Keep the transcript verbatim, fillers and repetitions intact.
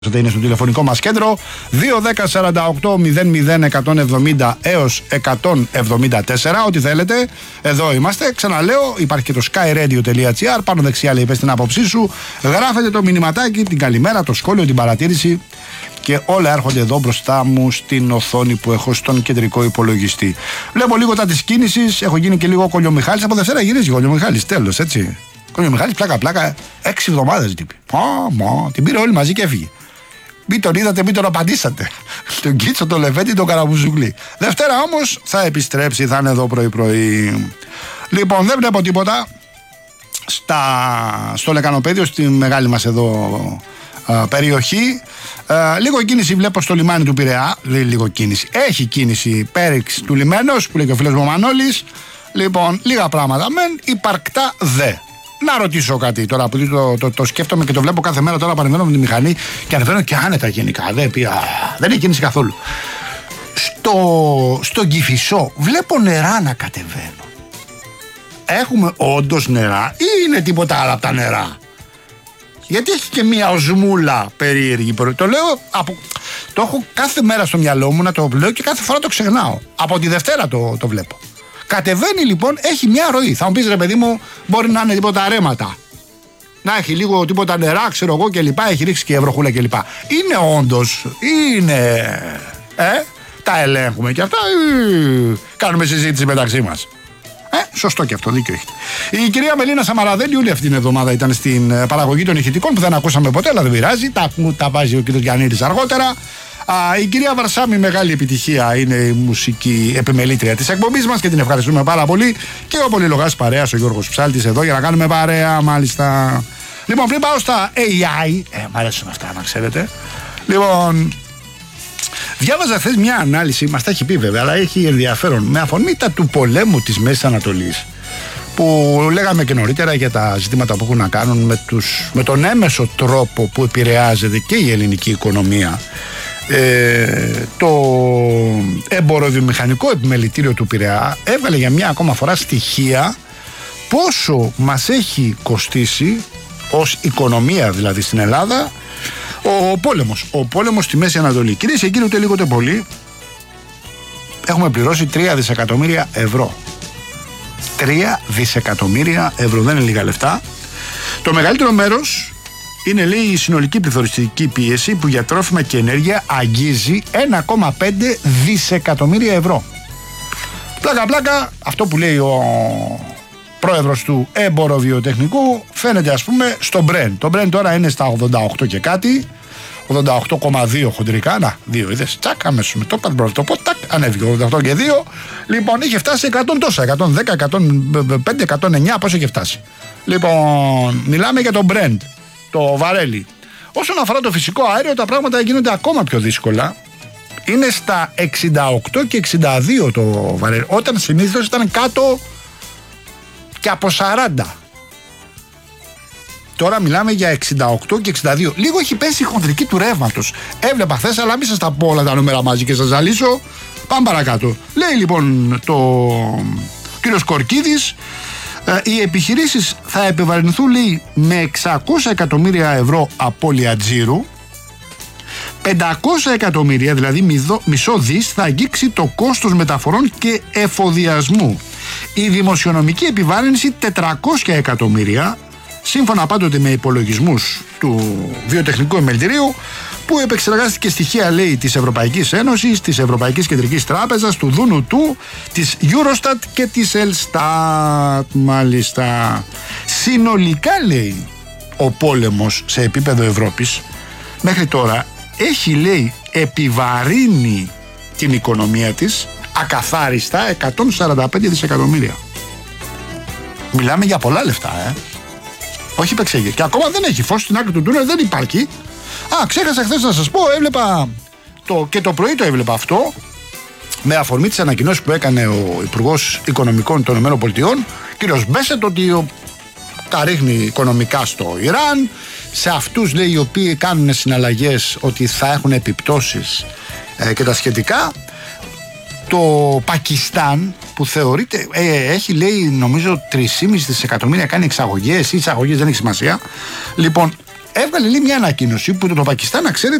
Είναι στο τηλεφωνικό μας κέντρο δύο ένα μηδέν σαράντα οκτώ μηδέν μηδέν εκατόν εβδομήντα έως εκατόν εβδομήντα τέσσερα. Ό,τι θέλετε, εδώ είμαστε. Ξαναλέω, υπάρχει και το skyradio τελεία gr. Πάνω δεξιά λέει: πες την άποψή σου. Γράφετε το μηνυματάκι, την καλημέρα, το σχόλιο, την παρατήρηση. Και όλα έρχονται εδώ μπροστά μου στην οθόνη που έχω στον κεντρικό υπολογιστή. Βλέπω λίγο τα της κίνησης. Έχω γίνει και λίγο κολιομιχάλης. Από Δευτέρα γυρίζει κολιομιχάλης. Τέλος, έτσι. Κολιομιχάλης, πλάκα-πλάκα. Έξι εβδομάδες τύπη. Την πήρε όλη μαζί και έφυγε. Μην τον είδατε, μην τον απαντήσατε. Τον Κίτσο, τον Λεβέντη, τον Καραβουζουγλή. Δευτέρα όμως θα επιστρέψει, θα είναι εδώ πρωί-πρωί. Λοιπόν, δεν βλέπω τίποτα στα, στο λεκανοπέδιο, στη μεγάλη μας εδώ α, περιοχή. Α, λίγο κίνηση βλέπω στο λιμάνι του Πειραιά. Λέει λίγο κίνηση. Έχει κίνηση πέριξ του λιμένος, που λέει και ο φίλος μου ο Μανώλης. Λοιπόν, λίγα πράγματα μεν, υπαρκτά δε. Να ρωτήσω κάτι τώρα που το, το, το σκέφτομαι και το βλέπω κάθε μέρα. Τώρα παρεμβαίνω με τη μηχανή και ανεβαίνω και άνετα γενικά. Δεν, πια, δεν έχει κίνηση καθόλου. Στο, στον Κηφισό βλέπω νερά να κατεβαίνουν. Έχουμε όντως νερά ή είναι τίποτα άλλο από τα νερά? Γιατί έχει και μία οσμούλα περίεργη. Το λέω, από, το έχω κάθε μέρα στο μυαλό μου να το λέω και κάθε φορά το ξεχνάω. Από τη Δευτέρα το, το βλέπω. Κατεβαίνει λοιπόν, έχει μια ροή. Θα μου πεις, ρε παιδί μου, μπορεί να είναι τίποτα ρέματα. Να έχει λίγο τίποτα νερά, ξέρω εγώ κλπ. Έχει ρίξει και ευρωχούλα κλπ. Είναι όντως, είναι. Ε, τα ελέγχουμε και αυτά. Ε, κάνουμε συζήτηση μεταξύ μας. Ε, σωστό και αυτό, δίκιο έχετε. Η κυρία Μελίνα Σαμαραδέλη όλη αυτή την εβδομάδα ήταν στην παραγωγή των ηχητικών που δεν ακούσαμε ποτέ, αλλά δεν πειράζει. Τα, τα βάζει ο κ. Γιαννίδης αργότερα. Α, η κυρία Βαρσάμι, μεγάλη επιτυχία, είναι η μουσική επιμελήτρια της εκπομπής μας και την ευχαριστούμε πάρα πολύ. Και ο πολυλογάς παρέας, ο Γιώργος Ψάλτης, εδώ για να κάνουμε παρέα, μάλιστα. Λοιπόν, πριν πάω στα έι άι, ε, μ' αρέσουν αυτά να ξέρετε. Λοιπόν, διάβαζα χθες μια ανάλυση, μας τα έχει πει βέβαια, αλλά έχει ενδιαφέρον, με αφορμή τα του πολέμου της Μέσης Ανατολής, που λέγαμε και νωρίτερα για τα ζητήματα που έχουν να κάνουν με, τους, με τον έμεσο τρόπο που επηρεάζεται και η ελληνική οικονομία. Ε, το εμποροβιομηχανικό επιμελητήριο του Πειραιά έβγαλε για μια ακόμα φορά στοιχεία πόσο μας έχει κοστίσει ως οικονομία, δηλαδή στην Ελλάδα, ο πόλεμος ο πόλεμος στη Μέση Ανατολή. Κυρίες και κύριοι, ούτε λίγο ούτε πολύ έχουμε πληρώσει τρία δισεκατομμύρια ευρώ. Τρία δισεκατομμύρια ευρώ, δεν είναι λίγα λεφτά. Το μεγαλύτερο μέρος είναι, λέει, η συνολική πληθωριστική πίεση που για τρόφιμα και ενέργεια αγγίζει ένα κόμμα πέντε δισεκατομμύρια ευρώ. Πλάκα πλάκα, αυτό που λέει ο πρόεδρος του εμποροβιοτεχνικού φαίνεται, ας πούμε, στο Brent. Το Brent τώρα είναι στα ογδόντα οκτώ και κάτι, ογδόντα οκτώ κόμμα δύο χοντρικά. Να, δύο είδες, τσακ, αμέσως με το είπα, το πω, τακ, ανέβηκε ογδόντα οκτώ και δύο. Λοιπόν, είχε φτάσει εκατό τόσα, εκατόν δέκα, εκατόν πέντε, εκατόν εννιά, πώς είχε φτάσει. Λοιπόν, μιλάμε για το Brent, το βαρέλι. Όσον αφορά το φυσικό αέριο, τα πράγματα γίνονται ακόμα πιο δύσκολα. Είναι στα εξήντα οκτώ και εξήντα δύο το βαρέλι, όταν συνήθως ήταν κάτω και από σαράντα. Τώρα μιλάμε για εξήντα οκτώ και εξήντα δύο. Λίγο έχει πέσει η χοντρική του ρεύματος. Έβλεπα χθες, αλλά μην σας τα πω όλα τα νούμερα μαζί και σας ζαλίσω. Πάμε παρακάτω. Λέει λοιπόν το κύριος Κορκίδης, οι επιχειρήσεις θα επιβαρυνθούν, λέει, με εξακόσια εκατομμύρια ευρώ απώλεια τζίρου. πεντακόσια εκατομμύρια, δηλαδή μισό δις, θα αγγίξει το κόστος μεταφορών και εφοδιασμού. Η δημοσιονομική επιβάρυνση τετρακόσια εκατομμύρια, σύμφωνα πάντοτε με υπολογισμούς του βιοτεχνικού επιμελητηρίου, που επεξεργάστηκε στοιχεία, λέει, της Ευρωπαϊκής Ένωσης, της Ευρωπαϊκής Κεντρικής Τράπεζας, του Δούνου του, της Eurostat και της Ελστάτ. Μάλιστα. Συνολικά, λέει, ο πόλεμος σε επίπεδο Ευρώπης μέχρι τώρα έχει, λέει, επιβαρύνει την οικονομία της ακαθάριστα εκατόν σαράντα πέντε δισεκατομμύρια. Μιλάμε για πολλά λεφτά, ε. Όχι παίξεγε. Και ακόμα δεν έχει φως στην άκρη του τούνελ, δεν υπάρχει. Α, ξέχασα χθες να σας πω, έβλεπα το, και το πρωί το έβλεπα αυτό, με αφορμή τις ανακοινώσεις που έκανε ο Υπουργός Οικονομικών των ΗΠΑ, κύριος Μπέσετ, ότι ο, τα ρίχνει οικονομικά στο Ιράν, σε αυτούς, λέει, οι οποίοι κάνουν συναλλαγές, ότι θα έχουν επιπτώσεις ε, και τα σχετικά. Το Πακιστάν, που θεωρείται, ε, έχει, λέει, νομίζω τρία κόμμα πέντε δισεκατομμύρια κάνει εξαγωγές ή εισαγωγές, δεν έχει σημασία. Λοιπόν, έβγαλε λέει μια ανακοίνωση που το, το Πακιστάν, να ξέρετε,